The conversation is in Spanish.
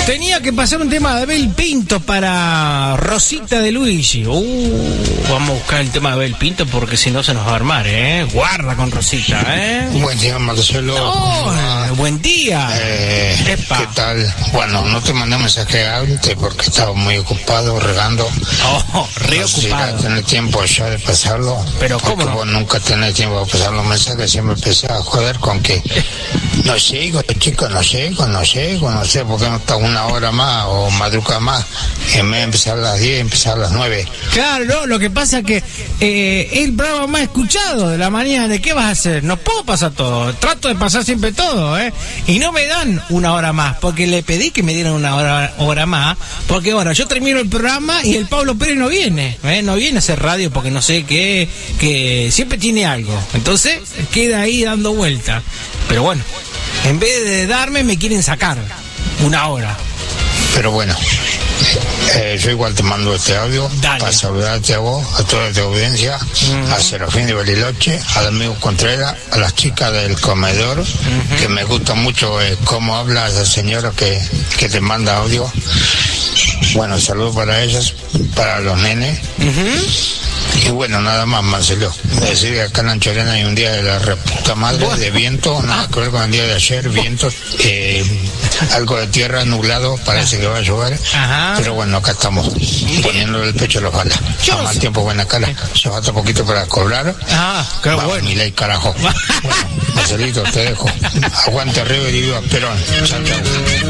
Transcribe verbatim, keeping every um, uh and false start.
Tenía que pasar un tema de Abel Pinto para Rosita de Luigi. Uh, vamos a buscar el tema de Abel Pinto porque si no se nos va a armar, ¿eh? Guarda con Rosita, ¿eh? Buen día, Marcelo. Oh, ah, buen día. Eh, ¿Qué tal? Bueno, no te mandé mensaje antes porque estaba muy ocupado regando. Oh, re no sé ocupado. Si tener tiempo ya de pasarlo. Pero ¿cómo porque no? vos nunca tenés tiempo de pasar los mensajes. Siempre empecé a joder con que no llego, chicos, no llego, no llego, no sé por qué no está una hora más o madruga más. En vez de empezar a las diez, empezar a las nueve. Claro, no, lo que pasa es que eh, es el programa más escuchado de la mañana. ¿Qué vas a hacer? No puedo pasar todo. Trato de pasar siempre todo, ¿eh? Y no me dan una hora más, porque le pedí que me dieran una hora, hora más, porque bueno, yo termino el programa y el Pablo Pérez no viene, ¿eh? No viene a hacer radio porque no sé qué, que siempre tiene algo. Entonces queda ahí dando vuelta. Pero bueno, en vez de darme, me quieren sacar una hora. Pero bueno, eh, yo igual te mando este audio. Dale. Para saludarte a vos, a toda tu audiencia, uh-huh. a Serafín de Bariloche, al amigo Contreras, a las chicas del comedor, uh-huh. que me gusta mucho eh, cómo habla esa señora que, que te manda audio. Bueno, saludos para ellas, para los nenes. Uh-huh. Y bueno, nada más, Marcelo. Decir que acá en Anchorena hay un día de la reputa madre de viento, nada que ver con el día de ayer, vientos, eh, algo de tierra nublado, parece que va a llover. Ajá. Pero bueno, acá estamos poniéndole el pecho a los balas. A mal tiempo, buena cara. Se falta poquito para cobrar. Ah, qué Vamos, bueno. Mi ley, carajo. Bueno, Marcelito, te dejo. Aguante River y viva Perón. Chao, chao.